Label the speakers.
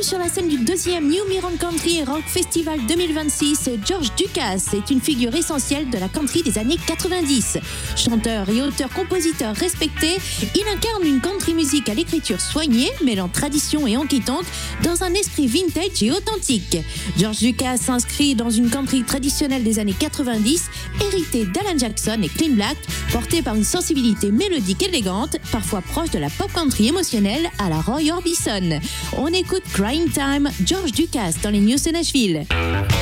Speaker 1: sur la scène du deuxième New Mirror Country Rock Festival 2026, George Dukas est une figure essentielle de la country des années 90. Chanteur et auteur-compositeur respecté, il incarne une country music à l'écriture soignée, mêlant tradition et honky-tonk dans un esprit vintage et authentique. George Dukas s'inscrit dans une country traditionnelle des années 90, héritée d'Alan Jackson et Clint Black, portée par une sensibilité mélodique élégante, parfois proche de la pop country émotionnelle à la Roy Orbison. On écoute Crying Time, George Dukas dans les News de Nashville.